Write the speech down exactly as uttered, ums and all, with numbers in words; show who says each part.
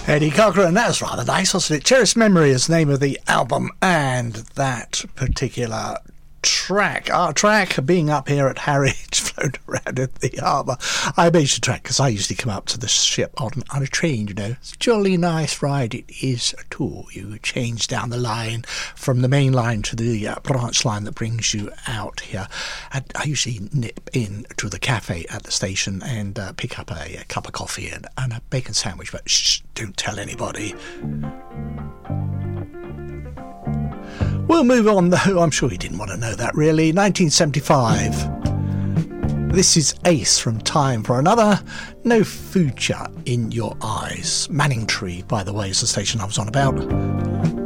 Speaker 1: Eddie Cochran, that was rather nice, wasn't it? Cherished Memory is the name of the album, and that particular track, our track, being up here at Harwich, floating around in the harbour. I made the track because I usually come up to the ship on, on a train, you know. It's a jolly nice ride it is too. You change down the line from the main line to the uh, branch line that brings you out here. And I usually nip in to the cafe at the station and uh, pick up a, a cup of coffee and, and a bacon sandwich, but shh, don't tell anybody. We'll move on, though. I'm sure you didn't want to know that, really. nineteen seventy-five. This is Ace from Time for Another. No future in your eyes. Manningtree, by the way, is the station I was on about.